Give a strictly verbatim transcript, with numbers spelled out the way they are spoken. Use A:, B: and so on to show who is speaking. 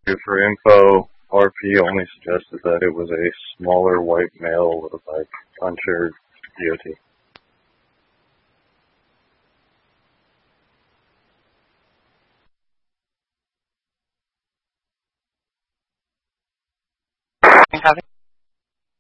A: For info, R P only suggested that it was a smaller white male with like unshared D O T.